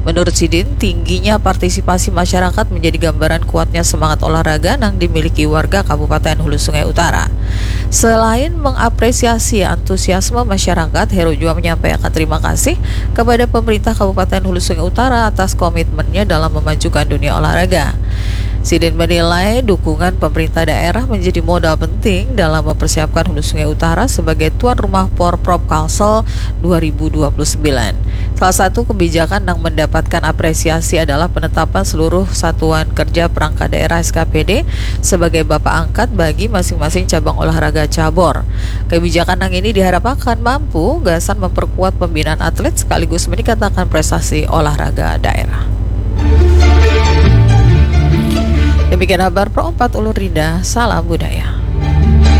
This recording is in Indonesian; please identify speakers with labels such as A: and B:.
A: Menurut Sidin, tingginya partisipasi masyarakat menjadi gambaran kuatnya semangat olahraga yang dimiliki warga Kabupaten Hulu Sungai Utara. Selain mengapresiasi antusiasme masyarakat, Heru juga menyampaikan terima kasih kepada pemerintah Kabupaten Hulu Sungai Utara atas komitmennya dalam memajukan dunia olahraga. Sidin menilai dukungan pemerintah daerah menjadi modal penting dalam mempersiapkan Hulu Sungai Utara sebagai tuan rumah Porprov Kalsel 2029. Salah satu kebijakan yang mendapatkan apresiasi adalah penetapan seluruh satuan kerja perangkat daerah SKPD sebagai bapak angkat bagi masing-masing cabang olahraga cabur. Kebijakan yang ini diharapkan mampu gasan memperkuat pembinaan atlet sekaligus meningkatkan prestasi olahraga daerah. Demikian kabar Pro 4 Ulur Rida, salam budaya.